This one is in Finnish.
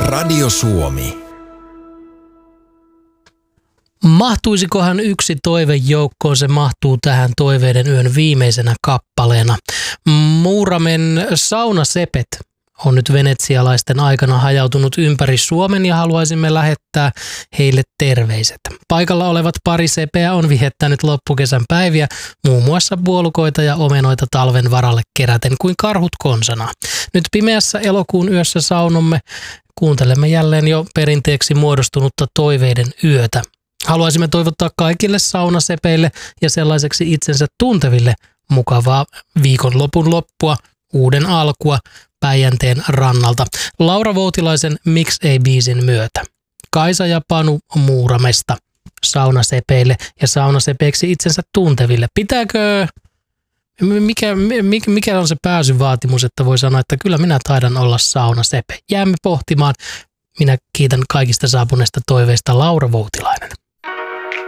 Radio Suomi. Mahtuisikohan yksi toive joukkoon? Se mahtuu tähän Toiveiden yön viimeisenä kappaleena. Muuramen saunasepet on nyt venetsialaisten aikana hajautunut ympäri Suomen ja haluaisimme lähettää heille terveiset. Paikalla olevat pari sepeä on viettänyt loppukesän päiviä muun muassa puolukoita ja omenoita talven varalle keräten kuin karhut konsana. Nyt pimeässä elokuun yössä saunomme kuuntelemme jälleen jo perinteeksi muodostunutta Toiveiden yötä. Haluaisimme toivottaa kaikille saunasepeille ja sellaiseksi itsensä tunteville mukavaa viikonlopun loppua, uuden alkua Päijänteen rannalta. Laura Voutilaisen Miksi ei -biisin myötä. Kaisa ja Panu Muuramesta saunasepeille ja saunasepeiksi itsensä tunteville. Pitääkö, mikä on se pääsyvaatimus, että voi sanoa, että kyllä minä taidan olla saunasepe? Jäämme pohtimaan. Minä kiitän kaikista saapuneista toiveista, Laura Voutilainen.